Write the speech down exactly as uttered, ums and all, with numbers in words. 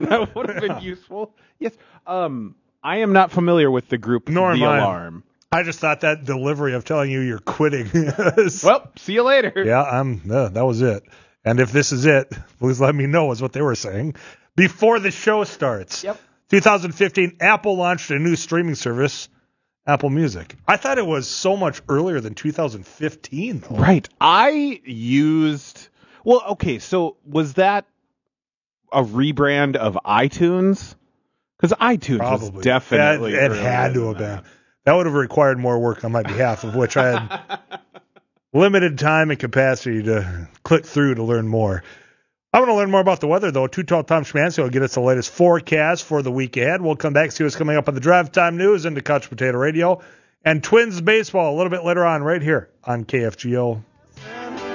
That would have been useful. Yes. Um, I am not familiar with the group Nor The am I. Alarm. I just thought that delivery of telling you you're quitting. is- Well, see you later. yeah, I'm. Uh, that was it. And if this is it, please let me know. Is what they were saying before the show starts. Yep. twenty fifteen, Apple launched a new streaming service, Apple Music. I thought it was so much earlier than two thousand fifteen, though. Right. I used. Well, okay. So was that a rebrand of iTunes? Because iTunes Probably. was definitely. It, it earlier had to than have been. that. That would have required more work on my behalf, of which I had limited time and capacity to click through to learn more. I want to learn more about the weather, though. Too Tall Tom Schmancy will get us the latest forecast for the week ahead. We'll come back, see what's coming up on the Drive Time News into Couch Potato Radio and Twins Baseball a little bit later on right here on K F G O.